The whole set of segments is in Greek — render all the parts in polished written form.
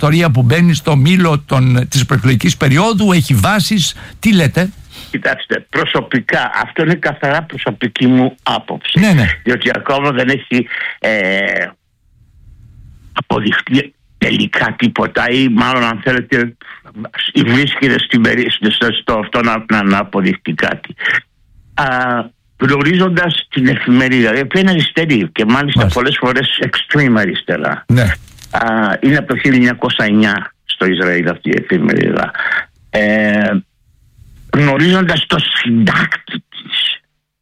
ιστορία που μπαίνει στο μήλο της προεκλογικής περίοδου, έχει βάσεις? Τι λέτε? Κοιτάξτε, προσωπικά, αυτό είναι καθαρά προσωπική μου άποψη. Ναι. Διότι ακόμα δεν έχει αποδειχτεί τελικά τίποτα, ή μάλλον, αν θέλετε, βρίσκεται στο αυτό να αποδειχτεί κάτι. Γνωρίζοντας την εφημερίδα, η οποία είναι αριστερή και μάλιστα πολλές φορές extreme αριστερά. Ναι. Είναι από το 1909 στο Ισραήλ αυτή η εφημερίδα. Γνωρίζοντας το συντάκτη της,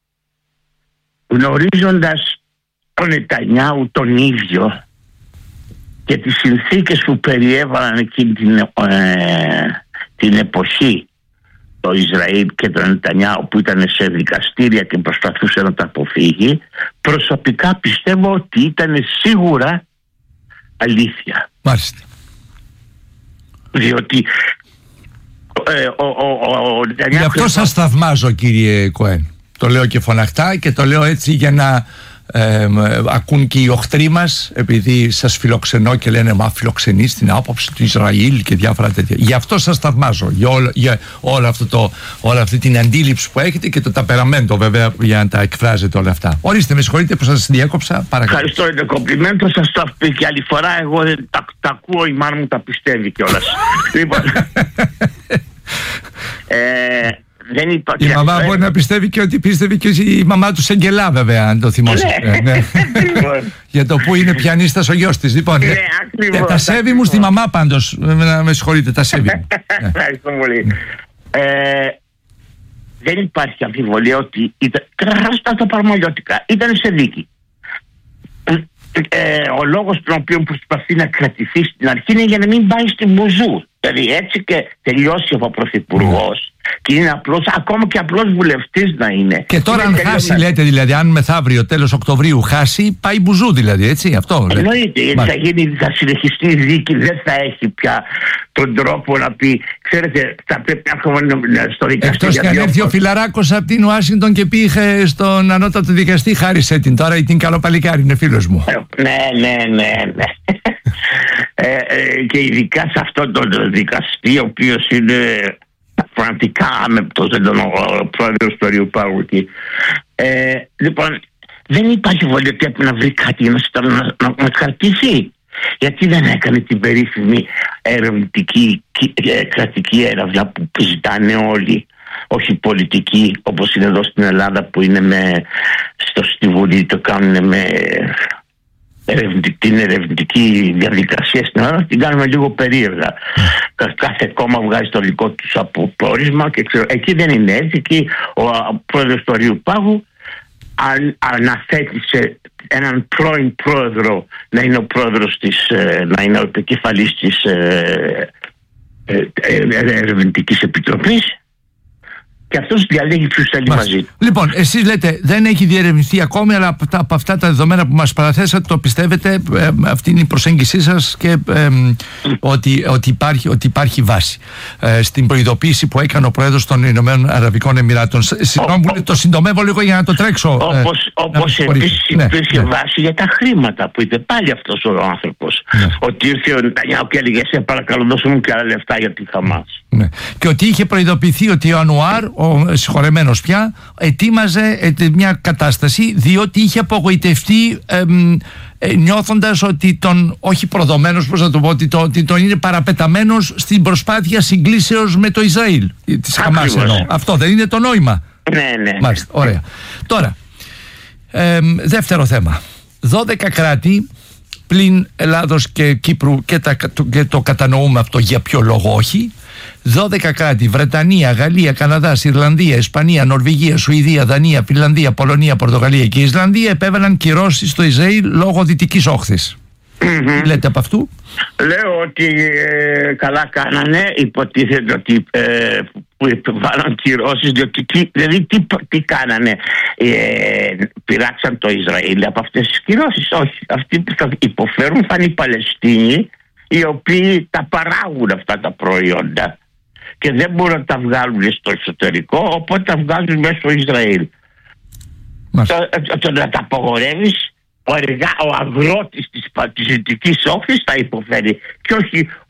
γνωρίζοντας τον Νετανιάου τον ίδιο και τις συνθήκες που περιέβαλαν εκείνη την εποχή το Ισραήλ και τον Νετανιάου, που ήταν σε δικαστήρια και προσπαθούσε να τα αποφύγει, προσωπικά πιστεύω ότι ήταν σίγουρα αλήθεια. Μάλιστα. Διότι γι' αυτό σας θαυμάζω, κύριε Κοέν. Το λέω και φωναχτά και το λέω έτσι για να ακούν και οι οχτροί μας, επειδή σας φιλοξενώ και λένε μα φιλοξενείς την άποψη του Ισραήλ και διάφορα τέτοια. Γι' αυτό σας θαυμάζω, για όλη αυτή την αντίληψη που έχετε και το ταπεραμέντο, βέβαια, για να τα εκφράζετε όλα αυτά. Ορίστε, με συγχωρείτε που σας διέκοψα. Παρακαλώ. Ευχαριστώ για το κομπλιμέντο, σας το πει και άλλη φορά. Εγώ τα ακούω, η μάνα μου τα πιστεύει κιόλας. Λοιπόν, δεν είπα η μαμά μπορεί να πιστεύει και ότι πίστευε και η μαμά του Σεγγελά, βέβαια, αν το θυμόσαστε. Ναι. Για το που είναι πιανίστας ο γιος της. Λοιπόν, τα σέβη μου στη μαμά πάντως. Με συγχωρείτε, τα σέβη μου. Ευχαριστώ πολύ. Δεν υπάρχει αμφιβολία ότι καταρχάς τα παραμολιώτικα ήταν σε δίκη. Ο λόγος τον οποίο προσπαθεί να κρατηθεί στην αρχή είναι για να μην πάει στην Μπουζού. Δηλαδή έτσι και τελειώσει από πρωθυπουργός και είναι απλώς, ακόμα και απλώς βουλευτής να είναι. Και τώρα αν χάσει, λέτε, δηλαδή, αν μεθαύριο τέλος Οκτωβρίου χάσει, πάει Μπουζού, δηλαδή, έτσι, αυτό. Εννοείται, γιατί θα συνεχιστεί η δίκη, δεν θα έχει πια τον τρόπο να πει, ξέρετε, θα πρέπει να έχουμε στο δικαστήριο. Εκτός και αν έρθει ο Φιλαράκος από την Ουάσιγκτον και πήγε στον ανώτατο δικαστή, χάρισε την τώρα, την καλοπαλικάρη, είναι φίλος μου. Ναι. Και ειδικά σε αυτόν τον δικαστή, ο οποίος είναι πραγματικά άμεπτος, ο πρόεδρος του Αριουπάγου εκεί. Λοιπόν, δεν υπάρχει βολή ότι πρέπει να βρει κάτι να κρατήσει. Γιατί δεν έκανε την περίφημη ερευνητική κρατική έρευνα που ζητάνε όλοι, όχι πολιτική, όπως είναι εδώ στην Ελλάδα που είναι στη Βουλή, το κάνουν με την ερευνητική διαδικασία στην Ελλάδα, την κάνουμε λίγο περίεργα. Κάθε κόμμα βγάζει το δικό τους αποπόρισμα και ξέρω, εκεί δεν είναι έτσι. Εκεί ο πρόεδρος του Αριουπάγου αναθέτησε έναν πρώην πρόεδρο να είναι ο πρόεδρος να είναι ο επικεφαλής της ερευνητικής επιτροπής, και αυτός διαλέγει ποιους θέλει μαζί. Λοιπόν, εσείς λέτε δεν έχει διερευνηθεί ακόμη, αλλά από αυτά τα δεδομένα που μας παραθέσατε, το πιστεύετε, αυτή είναι η προσέγγισή σας, και ότι υπάρχει βάση στην προειδοποίηση που έκανε ο Πρόεδρος των Ηνωμένων Αραβικών Εμιράτων. Συγγνώμη, το συντομεύω λίγο για να το τρέξω. Όπως επίσης υπήρχε βάση για τα χρήματα που είπε πάλι αυτός ο άνθρωπος. Ότι ήρθε ο Νετανιάου και έλεγε σε παρακαλώ δώσε μου και άλλα λεφτά για τη Χαμάς. Και ότι είχε προειδοποιηθεί ότι ο Ανουάρ, ο συγχωρεμένος πια, ετοίμαζε μια κατάσταση, διότι είχε απογοητευτεί νιώθοντας ότι όχι προδομένος, πώς να το πω, ότι τον είναι παραπεταμένος στην προσπάθεια συγκλήσεως με το Ισραήλ της Χαμάς εννοώ. Αυτό δεν είναι το νόημα? Ναι. Μάλιστα, ωραία. Τώρα, δεύτερο θέμα. 12 κράτη πλην Ελλάδος και Κύπρου, και το κατανοούμε αυτό για ποιο λόγο όχι. 12 κράτη, Βρετανία, Γαλλία, Καναδάς, Ιρλανδία, Ισπανία, Νορβηγία, Σουηδία, Δανία, Φινλανδία, Πολωνία, Πορτογαλία και Ισλανδία επέβαλαν κυρώσεις στο Ισραήλ λόγω δυτικής όχθης. Τι λέτε από αυτού? Λέω ότι καλά κάνανε, υποτίθεται ότι που επιβάλλαν κυρώσεις, διότι δηλαδή τι κάνανε, πειράξαν το Ισραήλ από αυτές τις κυρώσεις? Όχι, αυτοί που θα υποφέρουν θα είναι οι Παλαιστίνοι, οι οποίοι τα παράγουν αυτά τα προϊόντα και δεν μπορούν να τα βγάλουν στο εξωτερικό, οπότε τα βγάζουν μέσα στο Ισραήλ. Να τα απαγορεύεις, ο αγρότης της δυτικής όχθης θα υποφέρει, και όχι